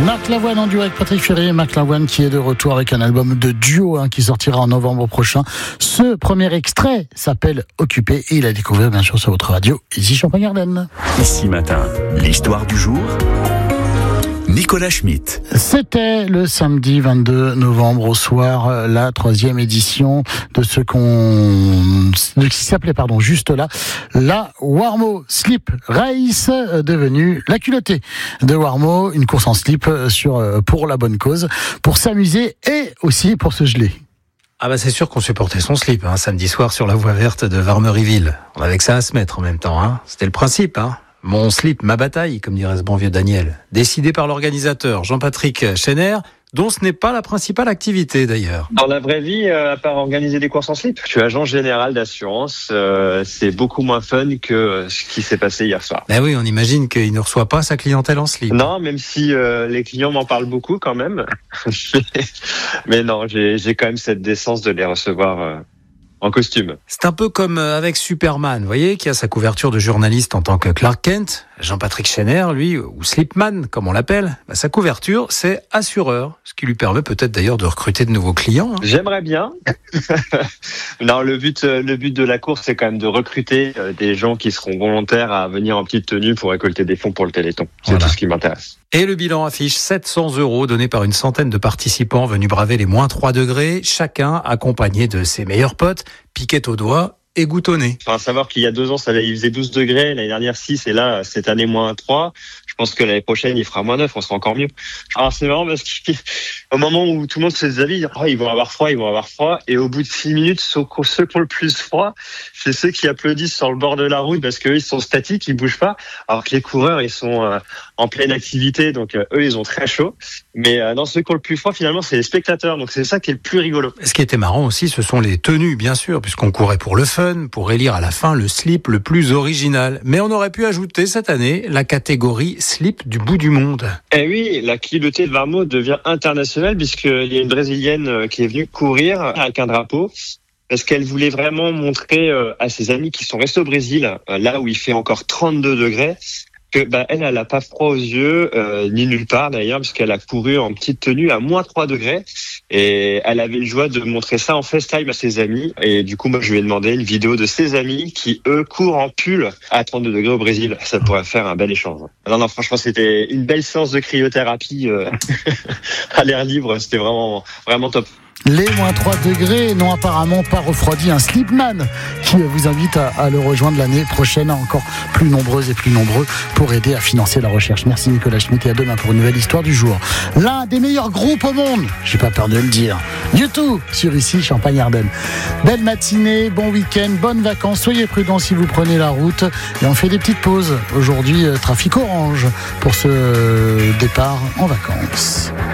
Marc Lavoine en duo avec Patrick Ferrier. Marc Lavoine qui est de retour avec un album de duo qui sortira en novembre prochain. Ce premier extrait s'appelle Occupé et il a découvert bien sûr sur votre radio ici Champagne-Ardenne. Ici Matin, l'histoire du jour. Nicolas Schmitt. C'était le samedi 22 novembre au soir, la 3e édition de qui s'appelait juste là, la Warmo Slip Race, devenue la culottée de Warmo, une course en slip pour la bonne cause, pour s'amuser et aussi pour se geler. Ah bah c'est sûr qu'on supportait son slip samedi soir sur la voie verte de Varmeryville. On avait que ça à se mettre en même temps. C'était le principe. Mon slip, ma bataille, comme dirait ce bon vieux Daniel. Décidé par l'organisateur Jean-Patrick Schenner, dont ce n'est pas la principale activité d'ailleurs. Dans la vraie vie, à part organiser des courses en slip, je suis agent général d'assurance. C'est beaucoup moins fun que ce qui s'est passé hier soir. Ben oui, on imagine qu'il ne reçoit pas sa clientèle en slip. Non, même si les clients m'en parlent beaucoup quand même. Mais non, j'ai quand même cette décence de les recevoir en costume. C'est un peu comme avec Superman, vous voyez, qui a sa couverture de journaliste en tant que Clark Kent. Jean-Patrick Schenner, lui, ou Slipman, comme on l'appelle, sa couverture, c'est assureur, ce qui lui permet peut-être d'ailleurs de recruter de nouveaux clients. J'aimerais bien. Non, le but de la course, c'est quand même de recruter des gens qui seront volontaires à venir en petite tenue pour récolter des fonds pour le Téléthon. C'est tout ce qui m'intéresse. Et le bilan affiche 700 € donnés par une centaine de participants venus braver les moins 3 degrés, chacun accompagné de ses meilleurs potes, piquettes au doigt et goutonné. Enfin, savoir qu'il y a 2 ans, il faisait 12 degrés, l'année dernière 6, et là, cette année, moins 3. Je pense que l'année prochaine, il fera moins 9, on sera encore mieux. Alors, c'est marrant parce qu'au moment où tout le monde se déshabille, ils vont avoir froid, et au bout de 6 minutes, ceux qui ont le plus froid, c'est ceux qui applaudissent sur le bord de la route parce qu'eux, ils sont statiques, ils bougent pas, alors que les coureurs, ils sont en pleine activité, donc eux, ils ont très chaud. Mais dans ceux qui ont le plus froid, finalement, c'est les spectateurs, donc c'est ça qui est le plus rigolo. Ce qui était marrant aussi, ce sont les tenues, bien sûr, puisqu'on courait pour le fun, pour élire à la fin le slip le plus original. Mais on aurait pu ajouter cette année la catégorie slip du bout du monde. Eh oui, la culottée de Warmo devient internationale puisqu'il y a une Brésilienne qui est venue courir avec un drapeau parce qu'elle voulait vraiment montrer à ses amis qui sont restés au Brésil, là où il fait encore 32 degrés, que elle a pas froid aux yeux, ni nulle part d'ailleurs, parce qu'elle a couru en petite tenue à moins 3 degrés. Et elle avait une joie de montrer ça en FaceTime à ses amis. Et du coup, moi, je lui ai demandé une vidéo de ses amis qui, eux, courent en pull à 32 degrés au Brésil. Ça pourrait faire un bel échange. Non, franchement, c'était une belle séance de cryothérapie à l'air libre. C'était vraiment, vraiment top. Les moins 3 degrés n'ont apparemment pas refroidi un Slipman qui vous invite à le rejoindre l'année prochaine, encore plus nombreuses et plus nombreux pour aider à financer la recherche. Merci Nicolas Schmitt et à demain pour une nouvelle histoire du jour. L'un des meilleurs groupes au monde, j'ai pas peur de le dire, U2 sur ici Champagne-Ardenne. Belle matinée, bon week-end, bonnes vacances, soyez prudents si vous prenez la route et on fait des petites pauses. Aujourd'hui, trafic orange pour ce départ en vacances.